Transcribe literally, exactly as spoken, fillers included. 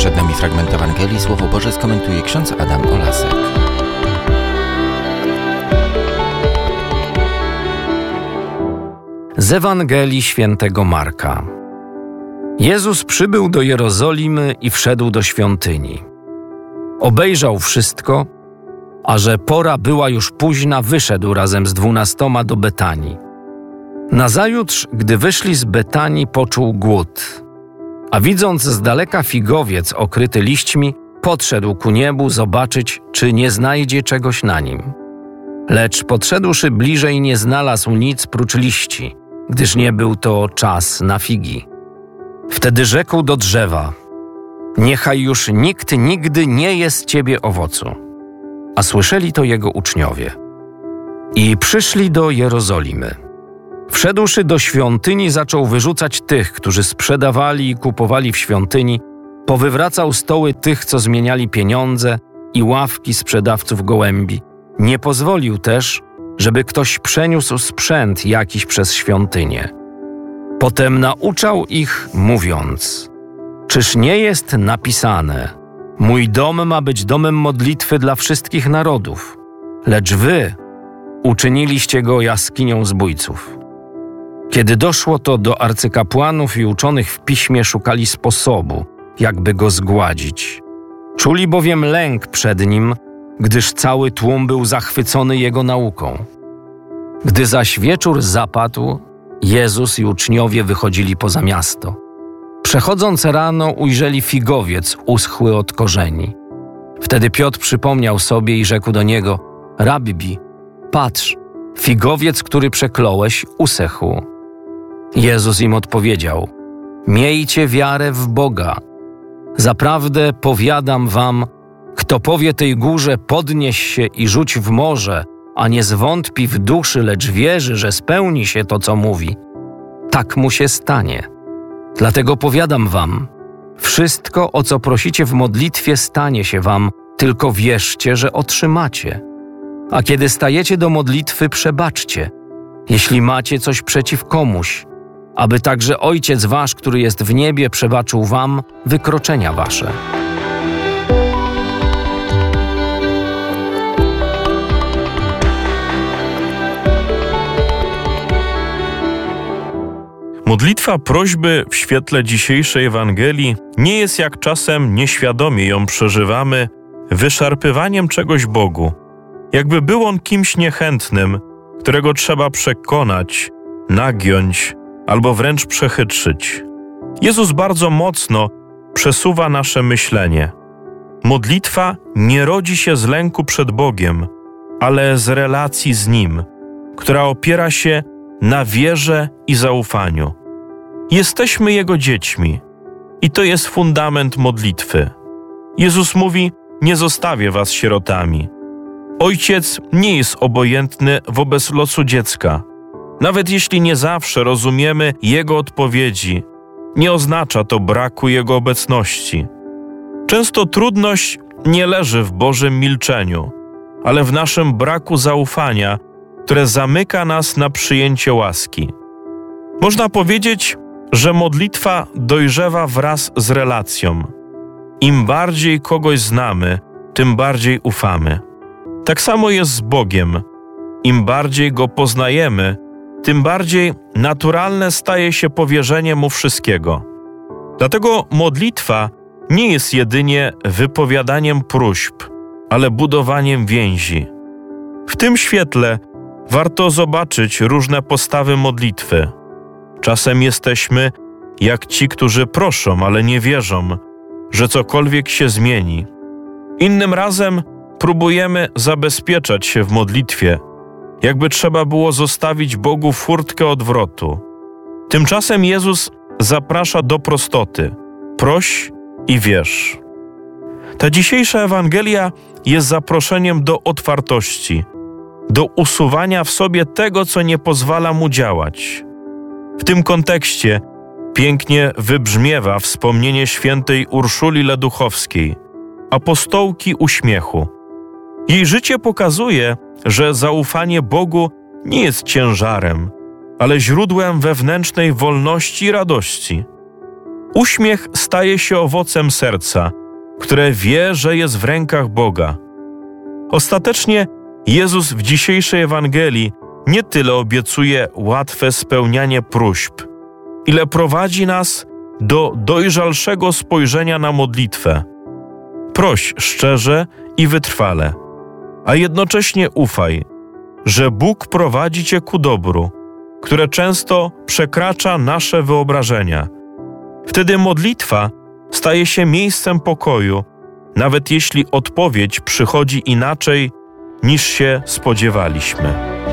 Przed nami fragment Ewangelii. Słowo Boże skomentuje ksiądz Adam Olasek. Z Ewangelii świętego Marka. Jezus przybył do Jerozolimy i wszedł do świątyni. Obejrzał wszystko, a że pora była już późna, wyszedł razem z dwunastoma do Betanii. Nazajutrz, gdy wyszli z Betanii, poczuł głód, a widząc z daleka figowiec okryty liśćmi, podszedł ku niebu zobaczyć, czy nie znajdzie czegoś na nim. Lecz podszedłszy bliżej, nie znalazł nic prócz liści, gdyż nie był to czas na figi. Wtedy rzekł do drzewa: niechaj już nikt nigdy nie je z ciebie owocu. A słyszeli to jego uczniowie. I przyszli do Jerozolimy. Wszedłszy do świątyni, zaczął wyrzucać tych, którzy sprzedawali i kupowali w świątyni, powywracał stoły tych, co zmieniali pieniądze, i ławki sprzedawców gołębi. Nie pozwolił też, żeby ktoś przeniósł sprzęt jakiś przez świątynię. Potem nauczał ich, mówiąc: czyż nie jest napisane: mój dom ma być domem modlitwy dla wszystkich narodów, lecz wy uczyniliście go jaskinią zbójców. Kiedy doszło to do arcykapłanów i uczonych w piśmie, szukali sposobu, jakby go zgładzić. Czuli bowiem lęk przed nim, gdyż cały tłum był zachwycony jego nauką. Gdy zaś wieczór zapadł, Jezus i uczniowie wychodzili poza miasto. Przechodząc rano, ujrzeli figowiec uschły od korzeni. Wtedy Piotr przypomniał sobie i rzekł do niego: Rabbi, patrz, figowiec, który przekląłeś, usechł. Jezus im odpowiedział: miejcie wiarę w Boga. Zaprawdę powiadam wam, kto powie tej górze: podnieś się i rzuć w morze, a nie zwątpi w duszy, lecz wierzy, że spełni się to, co mówi, tak mu się stanie. Dlatego powiadam wam, wszystko, o co prosicie w modlitwie, stanie się wam, tylko wierzcie, że otrzymacie. A kiedy stajecie do modlitwy, przebaczcie, jeśli macie coś przeciw komuś, aby także Ojciec wasz, który jest w niebie, przebaczył wam wykroczenia wasze. Modlitwa prośby w świetle dzisiejszej Ewangelii nie jest, jak czasem nieświadomie ją przeżywamy, wyszarpywaniem czegoś Bogu, jakby był on kimś niechętnym, którego trzeba przekonać, nagiąć albo wręcz przechytrzyć. Jezus bardzo mocno przesuwa nasze myślenie. Modlitwa nie rodzi się z lęku przed Bogiem, ale z relacji z Nim, która opiera się na wierze i zaufaniu. Jesteśmy Jego dziećmi i to jest fundament modlitwy. Jezus mówi: nie zostawię was sierotami. Ojciec nie jest obojętny wobec losu dziecka. Nawet jeśli nie zawsze rozumiemy Jego odpowiedzi, nie oznacza to braku Jego obecności. Często trudność nie leży w Bożym milczeniu, ale w naszym braku zaufania, które zamyka nas na przyjęcie łaski. Można powiedzieć, że modlitwa dojrzewa wraz z relacją. Im bardziej kogoś znamy, tym bardziej ufamy. Tak samo jest z Bogiem. Im bardziej Go poznajemy, tym bardziej naturalne staje się powierzenie Mu wszystkiego. Dlatego modlitwa nie jest jedynie wypowiadaniem próśb, ale budowaniem więzi. W tym świetle warto zobaczyć różne postawy modlitwy. Czasem jesteśmy jak ci, którzy proszą, ale nie wierzą, że cokolwiek się zmieni. Innym razem próbujemy zabezpieczać się w modlitwie, jakby trzeba było zostawić Bogu furtkę odwrotu. Tymczasem Jezus zaprasza do prostoty. Proś i wierz. Ta dzisiejsza Ewangelia jest zaproszeniem do otwartości, do usuwania w sobie tego, co nie pozwala mu działać. W tym kontekście pięknie wybrzmiewa wspomnienie świętej Urszuli Leduchowskiej, apostołki uśmiechu. Jej życie pokazuje, że zaufanie Bogu nie jest ciężarem, ale źródłem wewnętrznej wolności i radości. Uśmiech staje się owocem serca, które wie, że jest w rękach Boga. Ostatecznie Jezus w dzisiejszej Ewangelii nie tyle obiecuje łatwe spełnianie próśb, ile prowadzi nas do dojrzalszego spojrzenia na modlitwę. Proś szczerze i wytrwale, a jednocześnie ufaj, że Bóg prowadzi cię ku dobru, które często przekracza nasze wyobrażenia. Wtedy modlitwa staje się miejscem pokoju, nawet jeśli odpowiedź przychodzi inaczej, niż się spodziewaliśmy.